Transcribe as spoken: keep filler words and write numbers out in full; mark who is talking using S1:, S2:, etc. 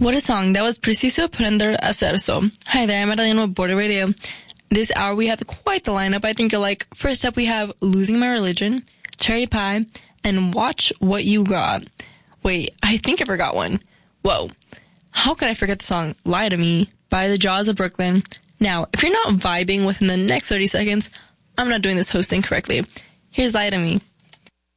S1: What a song. That was Preciso Aprender a Hacer Eso. Hi there, I'm Adelina with Border Radio. This hour we have quite the lineup. I think you'll like. First up we have Losing My Religion, Cherry Pie, and Watch What You Got. Wait, I think I forgot one. Whoa. How could I forget the song Lie to Me by the Jaws of Brooklyn? Now, if you're not vibing within the next thirty seconds, I'm not doing this hosting correctly. Here's Lie to Me.